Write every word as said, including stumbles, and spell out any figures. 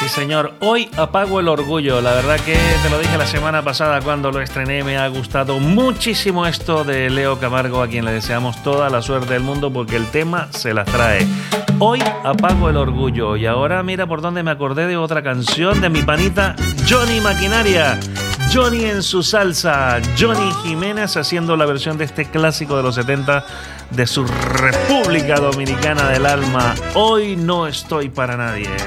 señor. Hoy apago el orgullo. La verdad que te lo dije la semana pasada cuando lo estrené. Me ha gustado muchísimo esto de Leo Camargo, a quien le deseamos toda la suerte del mundo porque el tema se las trae. Hoy apago el orgullo. Y ahora mira por dónde me acordé de otra canción de mi panita Johnny Maquinaria. Johnny en su salsa. Johnny Jiménez haciendo la versión de este clásico de los setenta de su República Dominicana del alma. Hoy no estoy para nadie.